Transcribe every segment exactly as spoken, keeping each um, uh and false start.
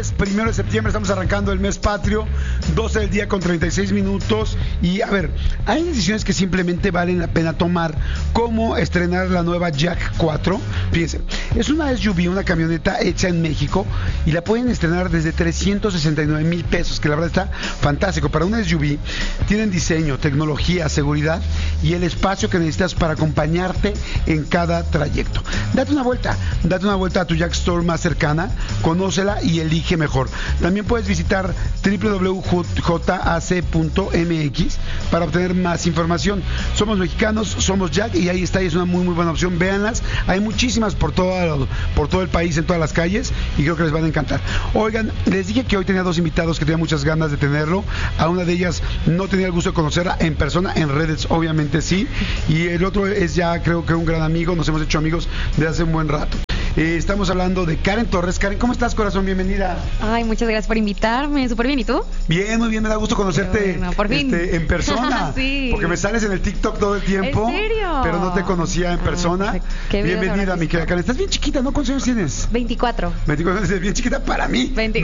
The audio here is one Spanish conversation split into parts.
Primero de septiembre estamos arrancando el mes patrio, doce del día con treinta y seis minutos. Y a ver, hay decisiones que simplemente valen la pena tomar, como estrenar la nueva Jack cuatro. Fíjense, es una S U V, una camioneta hecha en México, y la pueden estrenar desde trescientos sesenta y nueve mil pesos, que la verdad está fantástico. Para una S U V tienen diseño, tecnología, seguridad y el espacio que necesitas para acompañarte en cada trayecto. Date una vuelta, date una vuelta a tu Jack Store más cercana, conócela y elige mejor. También puedes visitar doble u doble u doble u punto j a c punto m x para obtener más información. Somos mexicanos, somos Jack, y ahí está, y es una muy muy buena opción. Véanlas, hay muchísimas por todo, por todo el país, en todas las calles, y creo que les van a encantar. Oigan, les dije que hoy tenía dos invitados que tenía muchas ganas de tenerlo. A una de ellas no tenía el gusto de conocerla en persona, en redes obviamente sí, y el otro es ya creo que un gran amigo, nos hemos hecho amigos de hace un buen rato. Eh, estamos hablando de Karen Torres. Karen, ¿cómo estás, corazón? Bienvenida. Ay, muchas gracias por invitarme. Súper bien, ¿y tú? Bien, muy bien, me da gusto conocerte. Bueno, por fin. Este, en persona. Sí. Porque me sales en el TikTok todo el tiempo. ¿En serio? Pero no te conocía en persona. Ah, qué Bienvenida, mi querida Karen. Estás bien chiquita, ¿no? ¿Cuántos años tienes? veinticuatro. veinticuatro, es bien chiquita para mí. veinte. ¿No?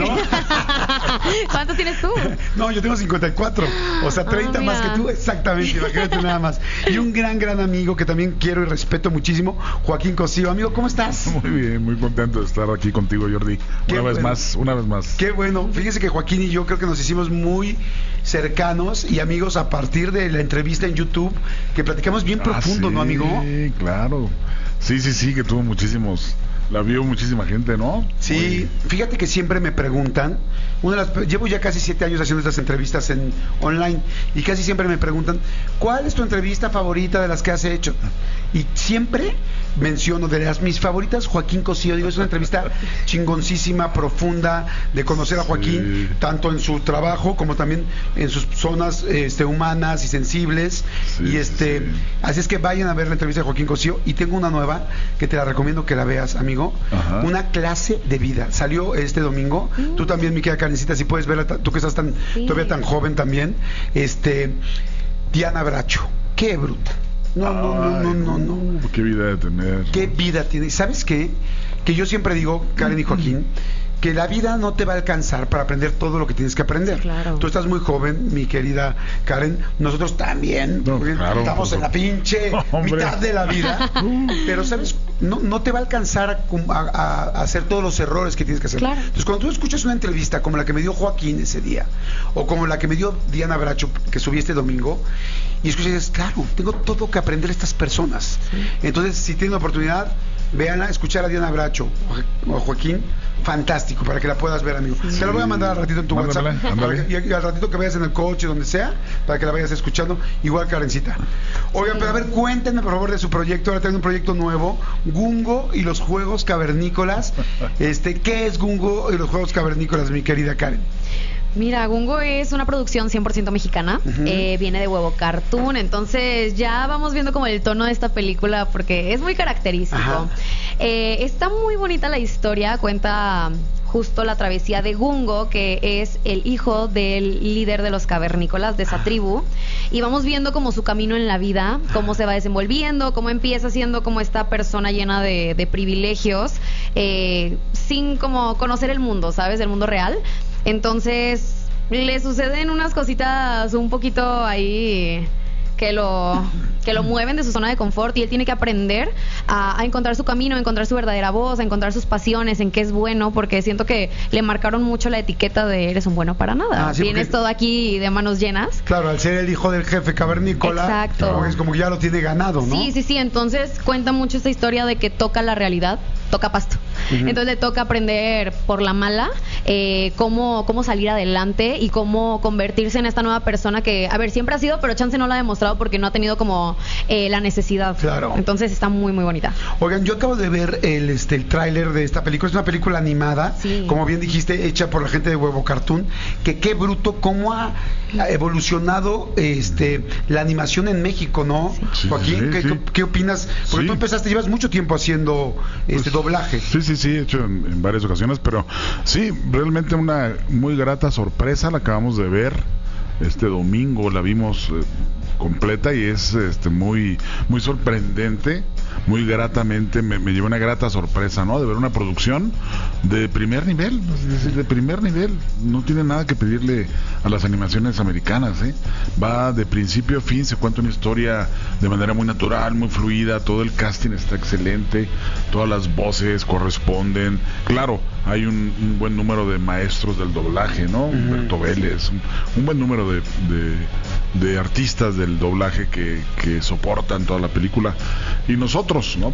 ¿Cuántos tienes tú? No, yo tengo cincuenta y cuatro. O sea, treinta ah, más que tú, exactamente. Imagínate nada más. Y un gran, gran amigo que también quiero y respeto muchísimo, Joaquín Cosío. Amigo, ¿cómo estás? Muy bien, muy contento de estar aquí contigo, Jordi. Qué una vez bueno. más, una vez más. Qué bueno. Fíjese que Joaquín y yo creo que nos hicimos muy cercanos y amigos a partir de la entrevista en YouTube, que platicamos bien Ah, profundo, sí, ¿no, amigo? Sí, claro. Sí, sí, sí, que tuvo muchísimos, la vio muchísima gente, ¿no? Sí, Muy... fíjate que siempre me preguntan, una de las, llevo ya casi siete años haciendo estas entrevistas en online, y casi siempre me preguntan, ¿cuál es tu entrevista favorita de las que has hecho? Y siempre menciono de las mis favoritas, Joaquín Cosío. Digo, es una entrevista chingoncísima, profunda, de conocer a Joaquín, sí, tanto en su trabajo como también en sus zonas este, humanas y sensibles. Sí, y este, sí. Así es que vayan a ver la entrevista de Joaquín Cosío. Y tengo una nueva que te la recomiendo que la veas, amigo. Ajá. Una clase de vida. Salió este domingo. Mm. Tú también, mi querida Karencita, si puedes verla, tú que estás tan, sí, todavía tan joven también. Este, Diana Bracho. Qué bruta. No, no, no, no, no, no, no. Qué vida de tener. Qué vida tiene. ¿Sabes qué? Que yo siempre digo, Karen y Joaquín, que la vida no te va a alcanzar para aprender todo lo que tienes que aprender. Sí, claro. Tú estás muy joven, mi querida Karen. Nosotros también. No, claro, estamos en la pinche hombre. mitad de la vida. Pero, ¿sabes? No, no te va a alcanzar a, a, a hacer todos los errores que tienes que hacer. Claro. Entonces, cuando tú escuchas una entrevista como la que me dio Joaquín ese día, o como la que me dio Diana Bracho, que subí este domingo, y escuchas y dices, claro, tengo todo que aprender de estas personas. Sí. Entonces, si tienen la oportunidad, véanla, escuchar a Diana Bracho o a Joaquín, fantástico, para que la puedas ver, amigo. Sí. Te la voy a mandar al ratito en tu Mándale, WhatsApp. Mándale. Que, y, y al ratito que vayas en el coche, donde sea, para que la vayas escuchando. Igual Karencita. Oigan, sí. Pero a ver, cuéntenme por favor de su proyecto. Ahora tienen un proyecto nuevo, Gungo y los Juegos Cavernícolas. Este, ¿qué es Gungo y los Juegos Cavernícolas, mi querida Karen? Mira, Gungo es una producción cien por ciento mexicana, uh-huh. eh, viene de Huevo Cartoon, entonces ya vamos viendo como el tono de esta película porque es muy característico. Eh, está muy bonita la historia, cuenta justo la travesía de Gungo, que es el hijo del líder de los cavernícolas de esa tribu, y vamos viendo como su camino en la vida, cómo se va desenvolviendo, cómo empieza siendo como esta persona llena de, de privilegios, eh, sin como conocer el mundo, ¿sabes? El mundo real. Entonces le suceden unas cositas un poquito ahí que lo que lo mueven de su zona de confort, y él tiene que aprender a, a encontrar su camino, a encontrar su verdadera voz, a encontrar sus pasiones, en qué es bueno, porque siento que le marcaron mucho la etiqueta de eres un bueno para nada. Ah, sí, Vienes todo aquí de manos llenas. Claro, al ser el hijo del jefe cavernícola, exacto, es como que ya lo tiene ganado, ¿no? Sí, sí, sí, entonces cuenta mucho esta historia de que toca la realidad, toca pasto. Uh-huh. Entonces le toca aprender por la mala eh, cómo, cómo salir adelante y cómo convertirse en esta nueva persona que, a ver, siempre ha sido, pero chance no la ha demostrado porque no ha tenido como eh, la necesidad. Claro. Entonces está muy, muy bonita. Oigan, yo acabo de ver el, este, el tráiler de esta película. Es una película animada, sí, como bien dijiste, hecha por la gente de Huevo Cartoon. Que qué bruto cómo ha evolucionado este la animación en México, ¿no? Sí, Joaquín, sí, ¿qué, sí. ¿qué, ¿qué opinas? Porque sí. tú empezaste, llevas mucho tiempo haciendo este pues, doblaje. Sí, sí, sí, he hecho en, en varias ocasiones, pero sí, realmente una muy grata sorpresa. La acabamos de ver este domingo, la vimos eh, completa, y es este muy muy sorprendente muy gratamente, me, me llevé una grata sorpresa, ¿no? De ver una producción de primer nivel, es decir, de primer nivel. No tiene nada que pedirle a las animaciones americanas, ¿eh? Va de principio a fin, se cuenta una historia de manera muy natural, muy fluida, todo el casting está excelente, todas las voces corresponden. Claro, hay un, un buen número de maestros del doblaje, ¿no? Uh-huh. Humberto Vélez, un, un buen número de, de, de artistas del doblaje que, que soportan toda la película, y nosotros, ¿no?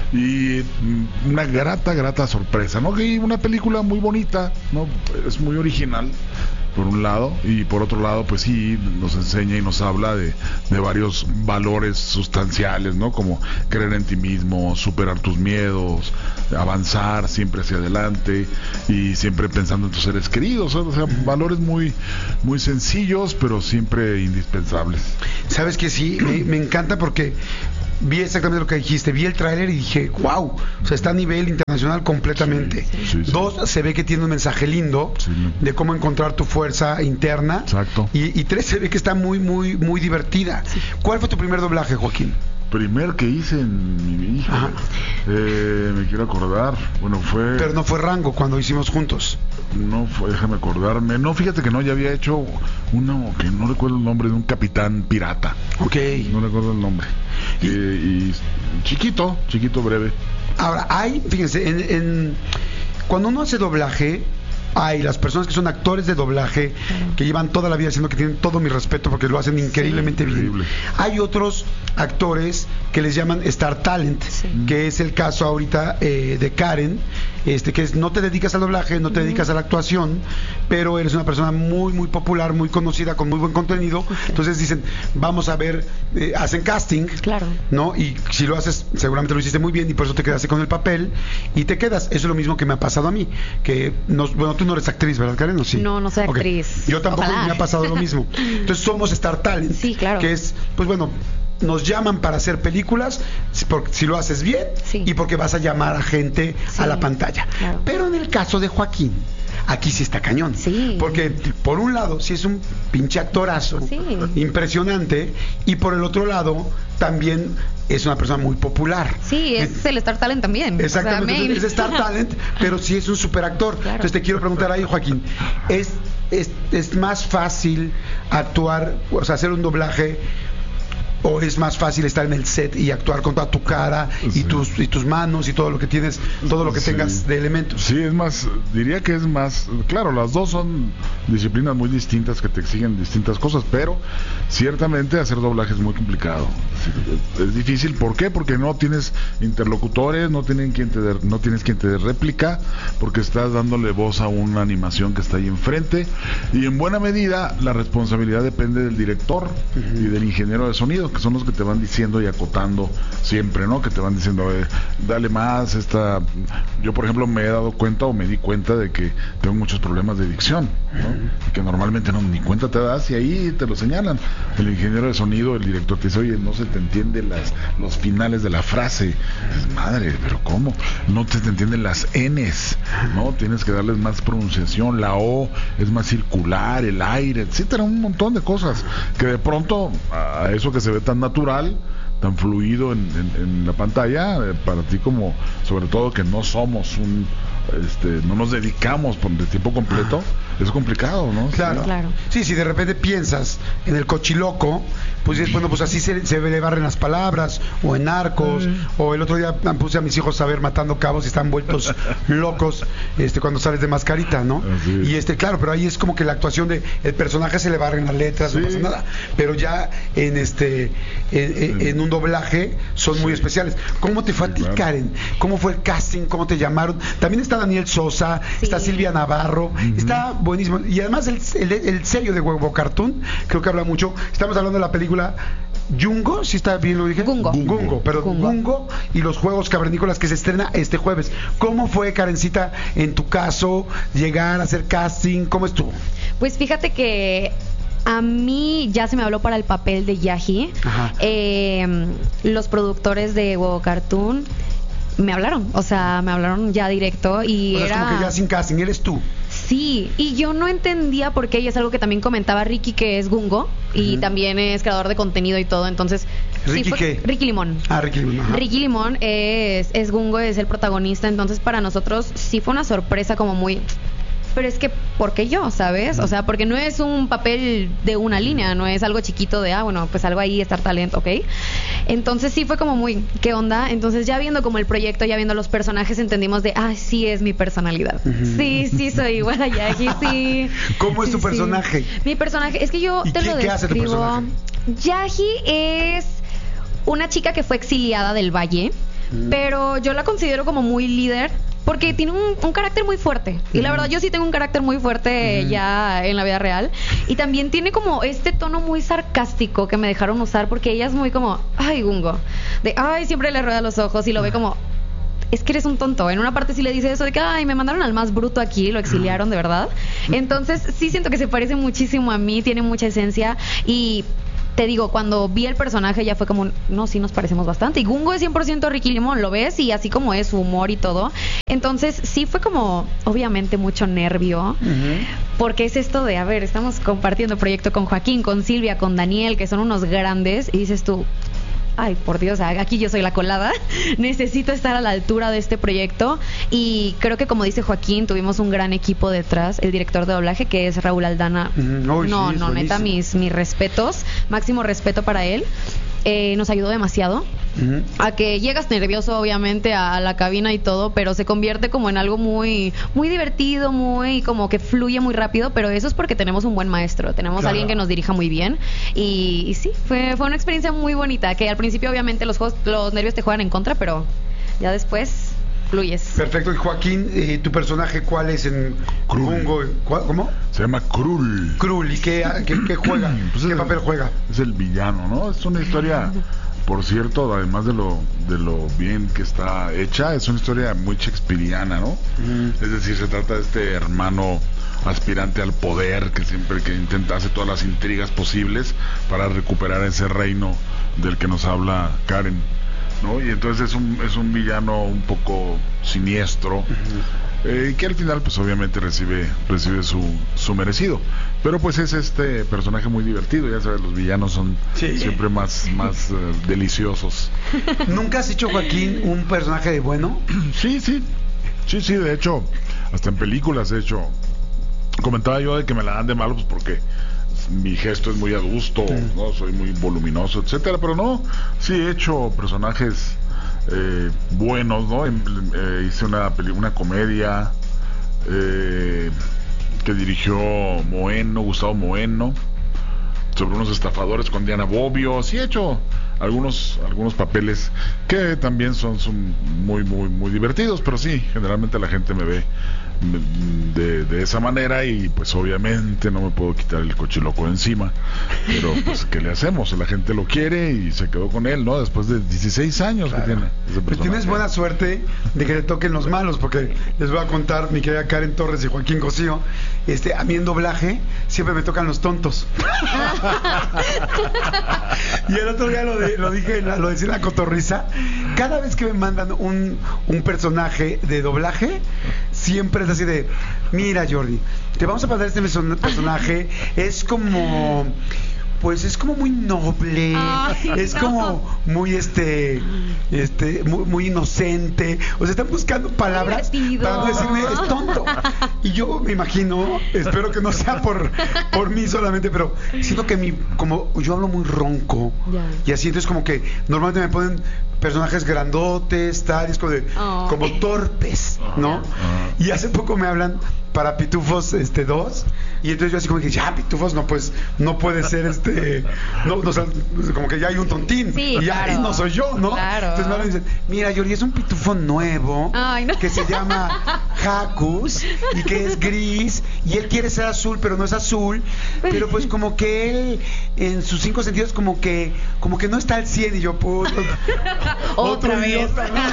Y una grata, grata sorpresa, ¿no? Que una película muy bonita, ¿no? Es muy original, por un lado, y por otro lado, pues sí, nos enseña y nos habla de, de varios valores sustanciales, ¿no? Como creer en ti mismo, superar tus miedos, avanzar siempre hacia adelante y siempre pensando en tus seres queridos, o sea, valores muy, muy sencillos, pero siempre indispensables. Sabes que sí, me, me encanta porque vi exactamente lo que dijiste, vi el tráiler y dije, wow, o sea, está a nivel internacional completamente. Sí, sí, sí. Dos, se ve que tiene un mensaje lindo, sí, no. de cómo encontrar tu fuerza interna. Exacto. Y, y tres, se ve que está muy, muy, muy divertida. Sí. ¿Cuál fue tu primer doblaje, Joaquín? Primer que hice en mi hija, eh, me quiero acordar, bueno, fue... Pero no fue Rango cuando hicimos juntos. No fue, déjame acordarme, no, fíjate que no, ya había hecho uno, que no recuerdo el nombre, de un capitán pirata. Ok. No recuerdo el nombre. ¿Y? Eh, y chiquito, chiquito, breve. Ahora, hay, fíjense, en, en cuando uno hace doblaje, hay las personas que son actores de doblaje, que llevan toda la vida haciendo, que tienen todo mi respeto porque lo hacen increíblemente sí, bien. Increíble. Hay otros actores que les llaman Star Talent, sí. que es el caso ahorita eh, de Karen, este que es, no te dedicas al doblaje, no te uh-huh. dedicas a la actuación, pero eres una persona muy muy popular, muy conocida, con muy buen contenido. Okay. Entonces dicen, vamos a ver, eh, hacen casting, claro, ¿no? Y si lo haces, seguramente lo hiciste muy bien y por eso te quedaste con el papel y te quedas. Eso es lo mismo que me ha pasado a mí, que nos, bueno, tú no eres actriz, ¿verdad, Karen? ¿O sí? No, no soy okay. actriz. Yo tampoco. Ojalá. Me ha pasado lo mismo. Entonces somos Star Talent, sí, claro, que es, pues bueno, nos llaman para hacer películas si, por, si lo haces bien, sí. y porque vas a llamar a gente sí, a la pantalla. Claro. Pero en el caso de Joaquín, aquí sí está cañón. Sí. Porque por un lado sí es un pinche actorazo, sí, impresionante, y por el otro lado también es una persona muy popular. Sí, es, es el Star Talent también. Exactamente, o sea, es Star Talent, pero sí es un superactor. Claro. Entonces te quiero preguntar ahí, Joaquín, ¿es, es, es más fácil actuar, o sea, hacer un doblaje, o es más fácil estar en el set y actuar con toda tu cara y sí. tus y tus manos y todo lo que tienes, todo lo que sí. tengas de elementos? Sí, es más, diría que es más, claro, las dos son disciplinas muy distintas que te exigen distintas cosas, pero ciertamente hacer doblaje es muy complicado. Es, es difícil, ¿por qué? Porque no tienes interlocutores, no tienen quien te de, no tienes quien te dé réplica, porque estás dándole voz a una animación que está ahí enfrente, y en buena medida la responsabilidad depende del director uh-huh. y del ingeniero de sonido, que son los que te van diciendo y acotando siempre, ¿no? Que te van diciendo, eh, dale más, esta... Yo, por ejemplo, me he dado cuenta o me di cuenta de que tengo muchos problemas de dicción, ¿no? Y que normalmente no, ni cuenta te das y ahí te lo señalan. El ingeniero de sonido, el director te dice, oye, no se te entiende las, los finales de la frase. Madre, pero ¿cómo? No te, te entienden las N's, ¿no? Tienes que darles más pronunciación, la O es más circular, el aire, etcétera, un montón de cosas que de pronto a eso que se ve tan natural, tan fluido en, en, en la pantalla, eh, para ti como, sobre todo que no somos un, este, no nos dedicamos por de tiempo completo, es complicado, ¿no? Claro, sí. claro. Sí, si de repente piensas en el cochiloco, pues dices, bueno, pues así se, se le barren las palabras, o en Narcos, mm. o el otro día puse a mis hijos a ver Matando Cabos y están vueltos locos este cuando sales de mascarita, ¿no? Así y este, claro, pero ahí es como que la actuación de el personaje se le barren las letras, sí. no pasa nada, pero ya en este en, en un doblaje son sí. muy especiales. ¿Cómo te fue sí, a ti, claro. Karen? ¿Cómo fue el casting? ¿Cómo te llamaron? También está Daniel Sosa, sí. está Silvia Navarro, uh-huh. está buenísimo. Y además el, el, el sello de Huevo Cartoon, creo que habla mucho. Estamos hablando de la película Yungo, si está bien lo dije. Gungo. Gungo, Gungo pero Gungo. Gungo y los Juegos Cavernícolas, que se estrena este jueves. ¿Cómo fue, Karencita, en tu caso, llegar a hacer casting? ¿Cómo estuvo? Pues fíjate que a mí ya se me habló para el papel de Yaji. Eh, los productores de Huevo Cartoon me hablaron, o sea, me hablaron ya directo y o sea, era... es como que ya sin casting, eres tú. Sí, y yo no entendía por qué, y es algo que también comentaba Ricky, que es Gungo, y uh-huh. también es creador de contenido y todo, entonces ¿Ricky sí, fue, qué? Ricky Limón. Ah, Ricky Limón. Ajá. Ricky Limón es, es Gungo, es el protagonista, entonces para nosotros sí fue una sorpresa como muy... Pero es que, ¿por qué yo? ¿Sabes? O sea, porque no es un papel de una línea, no es algo chiquito de, ah, bueno, pues algo ahí, Star Talent, ¿ok? Entonces sí fue como muy, ¿qué onda? Entonces ya viendo como el proyecto, ya viendo los personajes, entendimos de, ah, sí es mi personalidad. Uh-huh. Sí, sí soy igual a Yaji, sí. ¿Cómo es tu sí, personaje? Sí. Mi personaje, es que yo ¿Y te qué, lo qué hace tu describo. personaje? Yaji es una chica que fue exiliada del Valle, uh-huh. pero yo la considero como muy líder. Porque tiene un, un carácter muy fuerte. Y la verdad, yo sí tengo un carácter muy fuerte uh-huh. ya en la vida real. Y también tiene como este tono muy sarcástico que me dejaron usar. Porque ella es muy como, ay, Gungo. De, ay, siempre le rueda los ojos y lo ve como, es que eres un tonto. En una parte sí le dice eso de que, ay, me mandaron al más bruto aquí, lo exiliaron de verdad. Entonces, sí siento que se parece muchísimo a mí, tiene mucha esencia. Y... te digo, cuando vi el personaje ya fue como, no, sí nos parecemos bastante. Y Gungo es cien por ciento Ricky Limón, lo ves, y así como es su humor y todo. Entonces sí fue como, obviamente, mucho nervio. Uh-huh. Porque es esto de, a ver, estamos compartiendo proyecto con Joaquín, con Silvia, con Daniel, que son unos grandes. Y dices tú, ay, por Dios, aquí yo soy la colada. Necesito estar a la altura de este proyecto. Y creo que, como dice Joaquín, tuvimos un gran equipo detrás. El director de doblaje, que es Raúl Aldana. Mm, oh, no, sí, no, neta, mis, mis respetos. Máximo respeto para él. Eh, nos ayudó demasiado. Uh-huh. A que llegas nervioso, obviamente, a, a la cabina y todo, pero se convierte como en algo muy muy divertido, muy como que fluye muy rápido, pero eso es porque tenemos un buen maestro, tenemos claro. alguien que nos dirija muy bien y, y sí, fue, fue una experiencia muy bonita, que al principio obviamente los, juegos, los nervios te juegan en contra, pero ya después fluyes. Perfecto. Y Joaquín, eh, ¿tu personaje cuál es en Gungo? ¿Cómo? Se llama Krul. Krul. ¿Y qué, qué, qué juega? Pues ¿Qué el, papel juega? Es el villano, ¿no? Es una historia, por cierto, además de lo de lo bien que está hecha, es una historia muy shakespeariana, ¿no? Uh-huh. Es decir, se trata de este hermano aspirante al poder que siempre que intenta hacer todas las intrigas posibles para recuperar ese reino del que nos habla Karen, ¿no? Y entonces es un es un villano un poco siniestro, uh-huh. eh, que al final pues obviamente recibe recibe su su merecido, pero pues es este personaje muy divertido, ya sabes, los villanos son sí. siempre más más uh, deliciosos. ¿Nunca has hecho, Joaquín, un personaje de bueno? Sí, sí, sí, sí, de hecho, hasta en películas he hecho. Comentaba yo de que me la dan de malo pues porque mi gesto es muy adusto, mm. ¿no? Soy muy voluminoso, etcétera, pero no, sí he hecho personajes eh, buenos, ¿no? Eh, hice una peli- una comedia eh, que dirigió Moeno, Gustavo Moeno, sobre unos estafadores con Diana Bobbio. Sí he hecho algunos algunos papeles que también son, son muy muy muy divertidos, pero sí, generalmente la gente me ve de, de esa manera y pues obviamente no me puedo quitar el cochiloco de encima, pero pues ¿qué le hacemos? La gente lo quiere y se quedó con él, ¿no? Después de dieciséis años claro. que tiene ese pues tienes buena suerte de que te toquen los malos, porque les voy a contar, mi querida Karen Torres y Joaquín Cosío, este, a mí en doblaje siempre me tocan los tontos. Y el otro día lo, de, lo dije, lo decía en la cotorriza, cada vez que me mandan un, un personaje de doblaje, siempre es así de, mira Jordi, te vamos a pasar este personaje, es como, pues es como muy noble, ay, es no. como muy este, este, muy, muy inocente, o sea, están buscando palabras para no decirme es tonto. Y yo me imagino, espero que no sea por, por mí solamente, pero siento que mi, como yo hablo muy ronco, yeah. y así entonces como que normalmente me ponen personajes grandotes, tal, y es como, de, oh. como torpes, ¿no? Uh-huh. Y hace poco me hablan para Pitufos este dos, y entonces yo así como que ya Pitufos no pues no puede ser este no, no o sea, como que ya hay un tontín sí, y ya claro. y no soy yo, ¿no? Claro. Entonces me hablan y dicen, mira Jordi, es un pitufo nuevo. Ay, no. Que se llama Jacus y que es gris y él quiere ser azul pero no es azul, pero pues como que él en sus cinco sentidos como que como que no está al cien y yo puto otra vez idiota, ¿no?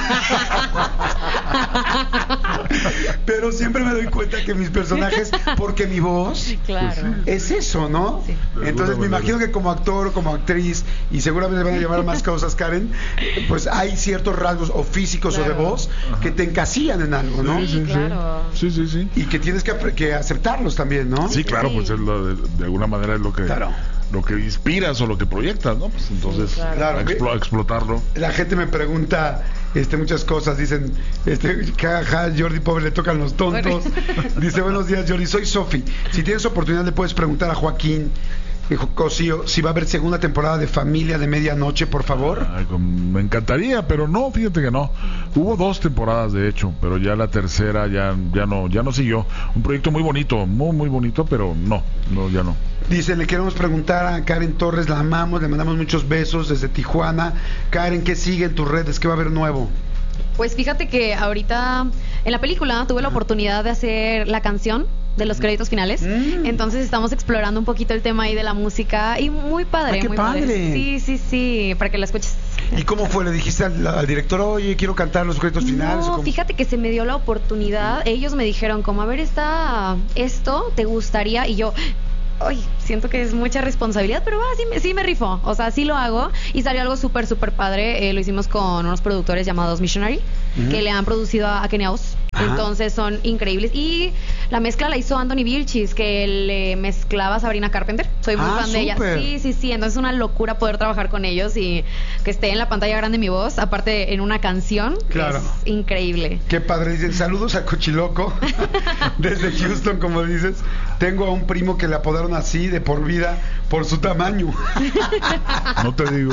Pero siempre me doy cuenta que mis personajes, porque mi voz claro. es eso, ¿no? Sí. Entonces me imagino que como actor o como actriz, y seguramente van a llevar más cosas, Karen, pues hay ciertos rasgos o físicos claro. o de voz Ajá. que te encasillan en algo, ¿no? Sí, sí, claro. sí, sí, sí. Y que tienes que, que aceptarlos también, ¿no? Sí, claro, sí. pues es lo de, de alguna manera es lo que... Claro. lo que inspiras o lo que proyectas, ¿no? Pues entonces, Sí, claro. a explo- a explotarlo. La gente me pregunta este, muchas cosas. Dicen, este, jaja, Jordi, pobre, le tocan los tontos. Dice, buenos días, Jordi, soy Sofi. Si tienes oportunidad, le puedes preguntar a Joaquín Cosío si va a haber segunda temporada de Familia de Medianoche, por favor. Ay, con- me encantaría, pero no, fíjate que no. Hubo dos temporadas, de hecho, pero ya la tercera ya, ya no, ya no siguió. Un proyecto muy bonito, muy, muy bonito, pero no, no, ya no. Dice, le queremos preguntar a Karen Torres, la amamos, le mandamos muchos besos desde Tijuana. Karen, ¿qué sigue en tus redes? ¿Qué va a haber nuevo? Pues fíjate que ahorita en la película tuve la oportunidad de hacer la canción de los créditos finales. Mm. Entonces estamos explorando un poquito el tema ahí de la música y muy padre, Ay, qué muy padre. Sí, sí, sí, para que la escuches. ¿Y cómo fue? ¿Le dijiste al, al director, oye, quiero cantar los créditos finales? ¿O No, cómo? fíjate que se me dio la oportunidad. Ellos me dijeron, como, a ver, está esto, ¿te gustaría? Y yo, ay, siento que es mucha responsabilidad, pero ah, sí, me, sí me rifo. O sea, sí lo hago. Y salió algo súper, súper padre. Eh, lo hicimos con unos productores llamados Missionary, Ujú. que le han producido a, a Kenia Oz. Ajá. Entonces son increíbles. Y la mezcla la hizo Anthony Vilchis, que le mezclaba a Sabrina Carpenter. Soy muy Ah, fan de ella. súper. Sí, sí, sí. Entonces es una locura poder trabajar con ellos y que esté en la pantalla grande mi voz, aparte en una canción. Claro. Es increíble. Qué padre, dicen, saludos a Cochiloco desde Houston, como dices. Tengo a un primo que le apodaron así de por vida por su tamaño. No te digo.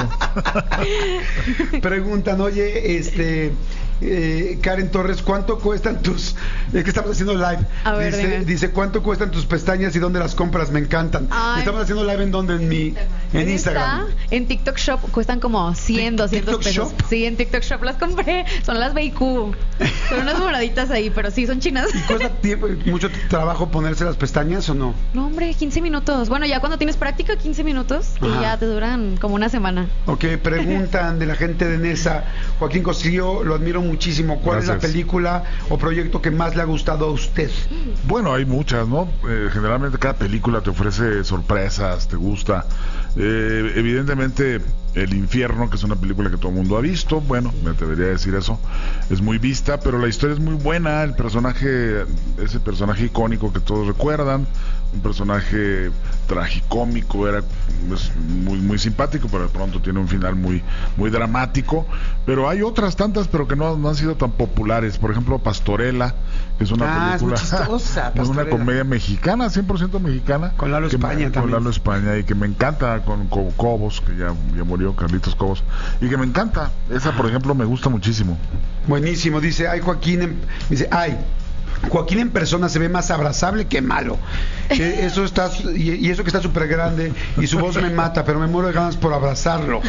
Preguntan, oye, este eh, Karen Torres, ¿cuánto cuestan tus? Es que estamos haciendo live. A ver, dice, dime. dice, ¿cuánto cuestan tus pestañas y dónde las compras? Me encantan. Ay. Estamos haciendo live en donde en mi en Instagram. Está en TikTok Shop, cuestan como cien, Tic- doscientos TikTok pesos. Shop. Sí, en TikTok Shop las compré. Son las B y Q. Son unas moraditas ahí, pero sí, son chinas. ¿Y cuesta tiempo, mucho trabajo ponerse las pestañas o no? No, hombre, quince minutos. Bueno, ya cuando tienes práctica, quince minutos. Y Ajá. ya te duran como una semana. Ok, preguntan de la gente de Nesa. Joaquín Cosío, lo admiro muchísimo. ¿Cuál es la Gracias. película o proyecto que más le ha gustado a usted? Bueno, hay muchas, ¿no? Eh, generalmente cada película te ofrece sorpresas, te gusta. Eh, evidentemente, El Infierno, que es una película que todo el mundo ha visto, bueno, me atrevería a decir eso, es muy vista, pero la historia es muy buena, el personaje, ese personaje icónico que todos recuerdan, un personaje tragicómico, era es muy muy simpático, pero de pronto tiene un final muy muy dramático, pero hay otras tantas, pero que no, no han sido tan populares, por ejemplo, Pastorela, que es una Ah, es muy película, chistosa, es una Pastorela. comedia mexicana, cien por ciento mexicana. Con Lalo que me- España Con también. Lalo España, y que me encanta, con, con Cobos, que ya, ya murió, Carlitos Cobos, y que me encanta, esa por ejemplo me gusta muchísimo. Buenísimo, dice, ay Joaquín, en- dice, ay, Joaquín en persona se ve más abrazable que malo. Eh, eso está, y, y eso que está súper grande, y su voz me mata, pero me muero de ganas por abrazarlo.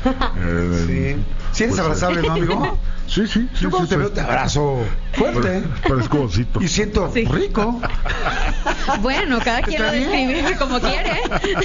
Eh, Sí. ¿Sí eres pues, abrazable, no, amigo? Sí, sí, sí. Yo cuando sí, te sí. veo te abrazo fuerte. Parezco osito. Y siento Sí. rico. Bueno, cada quien ¿Está lo bien? describe como quiere.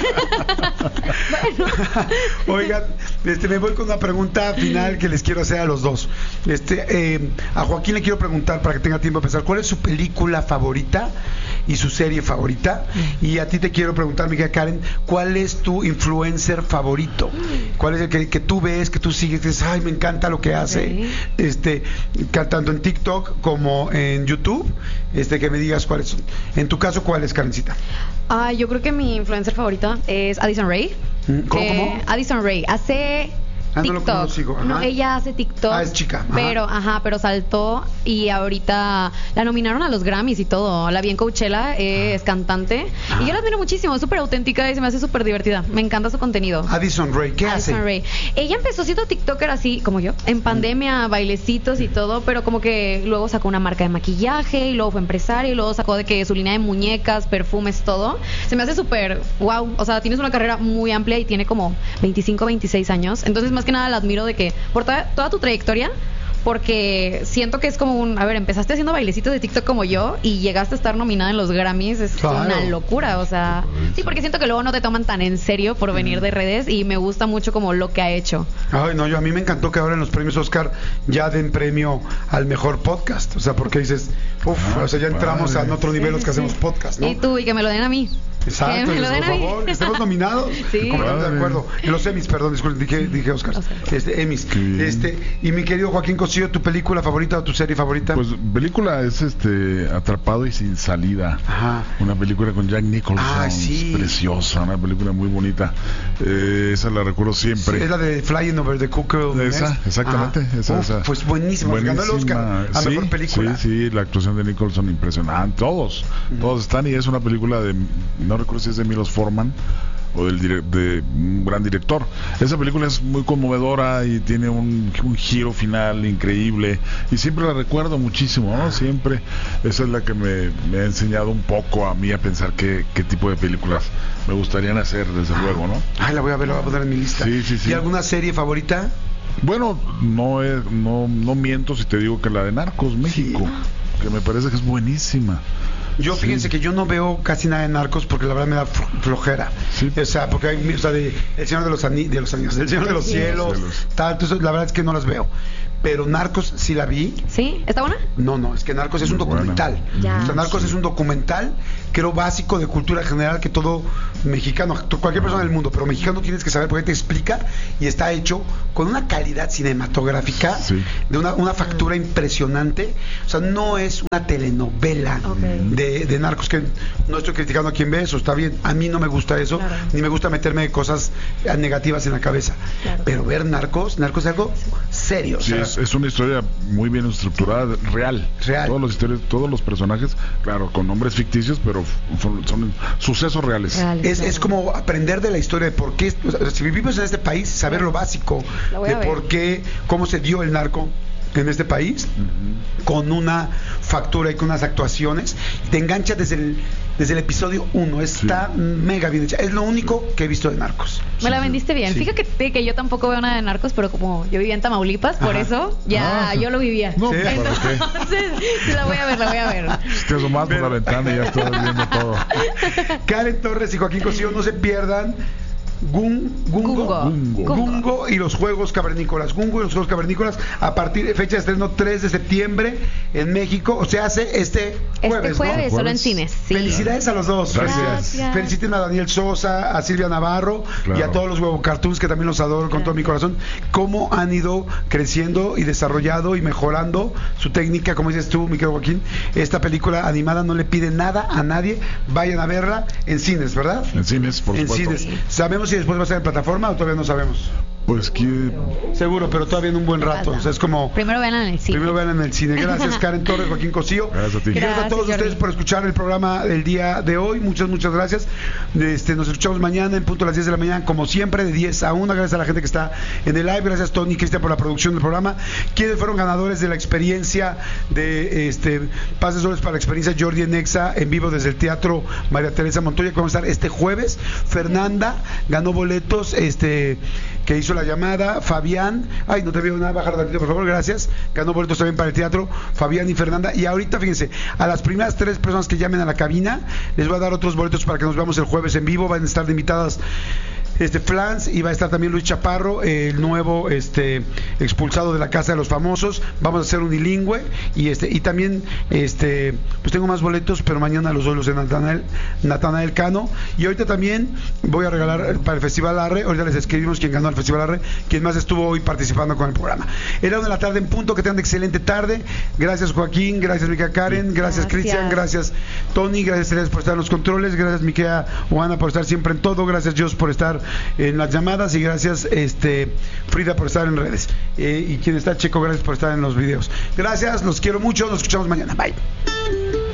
Bueno. Oigan, este, me voy con una pregunta final que les quiero hacer a los dos. Este, eh, a Joaquín le quiero preguntar, para que tenga tiempo de pensar, ¿cuál es su película favorita y su serie favorita? Y a ti te quiero preguntar, mi querida Karen, ¿cuál es tu influencer favorito? ¿Cuál es el que, que tú ves, que tú sigues, que dices, ay, me encanta lo que hace? Ok. Este, ca- tanto en TikTok como en YouTube, este, que me digas cuáles son. En tu caso, ¿cuál es, Karencita? Ah, yo creo que mi influencer favorita es Addison Rae. ¿Cómo, que- cómo? Addison Rae hace Ah, no lo TikTok. conozco, ajá. No, ella hace TikTok. Ah, es chica, ajá. Pero, ajá, pero saltó y ahorita la nominaron a los Grammys y todo. La vi en Coachella, es cantante. Ah. Y yo la admiro muchísimo, es súper auténtica y se me hace súper divertida. Me encanta su contenido. Addison Rae, ¿qué hace? Addison Rae. Ella empezó siendo TikToker así como yo, en pandemia, bailecitos y todo, pero como que luego sacó una marca de maquillaje y luego fue empresaria y luego sacó de que su línea de muñecas, perfumes, todo. Se me hace súper wow, o sea, tienes una carrera muy amplia y tiene como veinticinco, veintiséis años. Entonces, más que nada la admiro de que por toda, toda tu trayectoria, porque siento que es como un, a ver, empezaste haciendo bailecitos de TikTok como yo y llegaste a estar nominada en los Grammys, es Claro. una locura, o sea, sí, porque siento que luego no te toman tan en serio por venir de redes y me gusta mucho como lo que ha hecho. Ay, no, yo a mí me encantó que ahora en los premios Oscar ya den premio al mejor podcast. O sea, porque dices, uff, Ah, o sea, ya entramos padre. a otro nivel los que Sí, sí, hacemos sí. podcast, ¿no? Y tú, y que me lo den a mí. Exacto, Que me lo den por a mí. favor, estemos nominados. Sí. Completamente de acuerdo. En los Emmys, perdón, disculpe, dije, dije Oscar. Oscar. Este, Emmys. Sí. Este, y mi querido Joaquín Cosío, ¿tu película favorita o tu serie favorita? Pues película es este Atrapado y sin salida. Ajá. Una película con Jack Nicholson, Ah, sí. preciosa, una película muy bonita. Eh, esa la recuerdo siempre. Sí, es la de Flying Over the Cuckoo Esa, Nest. exactamente. Ajá. Esa, Uf, esa. pues buenísimo. Ganó el Oscar a Sí, mejor película. Sí, sí, la actuación de Nicholson impresionante. Todos, uh-huh. todos están, y es una película de, no recuerdo si es de Milos Forman o del dire- de un gran director. Esa película es muy conmovedora y tiene un, un giro final increíble, y siempre la recuerdo muchísimo, ¿no? Siempre. Esa es la que me, me ha enseñado un poco a mí a pensar qué, qué tipo de películas me gustarían hacer, desde luego, ¿no? Ay, la voy a ver, la voy a poner en mi lista. Sí, sí, sí. ¿Y alguna serie favorita? Bueno, no, es, no, no miento si te digo que la de Narcos México, sí. que me parece que es buenísima. Yo, sí. Fíjense que yo no veo casi nada de Narcos porque la verdad me da flojera. Sí. O sea, porque hay, o sea, de El Señor de los, Ani- de los Anillos, El Señor de los sí. Cielos, cielos, tal, entonces la verdad es que no las veo. Pero Narcos sí la vi. ¿Sí? ¿Está buena? No, no, es que Narcos es un documental. Ya. O sea, Narcos sí. es un documental, creo, básico de cultura general que todo mexicano, cualquier persona del mundo, pero mexicano tienes que saber porque te explica, y está hecho con una calidad cinematográfica, sí. de una, una factura impresionante. O sea, no es una telenovela okay. de, de Narcos, que no estoy criticando a quien ve eso, está bien. A mí no me gusta eso, claro. ni me gusta meterme cosas negativas en la cabeza. Claro. Pero ver Narcos, Narcos es algo serio. Sí, o sea, es, es una historia muy bien estructurada, real. Real. Todos los historias, todos los personajes, claro, con nombres ficticios, pero son, son sucesos reales. Real, es, claro. es como aprender de la historia de por qué, o sea, si vivimos en este país, saber lo básico de por qué, cómo se dio el narco en este país, uh-huh. con una factura y con unas actuaciones, te engancha desde el desde el episodio uno, está sí. mega bien hecha. Es lo único que he visto de Narcos. Me la vendiste bien. Sí. Fíjate que yo tampoco veo nada de Narcos, pero como yo vivía en Tamaulipas, Ajá. por eso ya ah. yo lo vivía. No, ¿Sí? Entonces, sí, la voy a ver, la voy a ver. Te asomas por la ventana y ya estoy viendo todo. Karen Torres y Joaquín Cosío, no se pierdan Gun, Gungo, Gungo. Gungo. Gungo y los Juegos Cavernícolas. Gungo y los Juegos Cavernícolas, a partir de fecha de estreno tres de septiembre en México. O sea, hace este jueves, Este jueves, ¿no? solo en cines. Sí. Felicidades a los dos. Gracias. Feliciten a Daniel Sosa, a Silvia Navarro, claro. y a todos los Huevo Cartoons, que también los adoro con claro. todo mi corazón. Cómo han ido creciendo y desarrollado y mejorando su técnica, como dices tú, mi querido Joaquín. Esta película animada no le pide nada a nadie. Vayan a verla en cines, ¿verdad? En cines, por en supuesto. Cines. Sabemos si después va a estar en plataforma o todavía no sabemos. Pues que... Seguro, pero todavía en un buen rato. O sea, es como... Primero vean en el cine. Primero vean en el cine. Gracias, Karen Torres, Joaquín Cosío. Gracias a ti. Gracias, gracias a todos Jordi. ustedes por escuchar el programa del día de hoy. Muchas, muchas gracias. Este, nos escuchamos mañana en punto a las diez de la mañana, como siempre, de diez a una. Gracias a la gente que está en el live. Gracias, Tony y Cristian, por la producción del programa. ¿Quiénes fueron ganadores de la experiencia de este Pases Dobles para la experiencia Jordi en Exa en vivo desde el Teatro María Teresa Montoya, que vamos a estar este jueves? Fernanda ganó boletos, este que hizo la llamada. Fabián, ay, no te veo nada, bajar tantito, por favor, gracias. Ganó boletos también para el teatro, Fabián y Fernanda. Y ahorita, fíjense, a las primeras tres personas que llamen a la cabina, les voy a dar otros boletos para que nos veamos el jueves en vivo. Van a estar de invitadas este Flans, y va a estar también Luis Chaparro, el nuevo este expulsado de la Casa de los Famosos. Vamos a hacer unilingüe, y este y también este pues tengo más boletos, pero mañana los doy, los de Natanael, Natanael Cano. Y ahorita también voy a regalar para el Festival Arre. Ahorita les escribimos quién ganó el Festival Arre, quién más estuvo hoy participando con el programa. Era una de la tarde en punto. Que tengan excelente tarde. Gracias, Joaquín, gracias, Mica Karen, gracias, Cristian, gracias, Tony, gracias, Teresa, por estar en los controles, gracias, Miquea Juana, por estar siempre en todo, gracias, Dios, por estar en las llamadas, y gracias, este Frida, por estar en redes, eh, y quien está, Checo, gracias por estar en los videos. Gracias, los quiero mucho, nos escuchamos mañana, bye.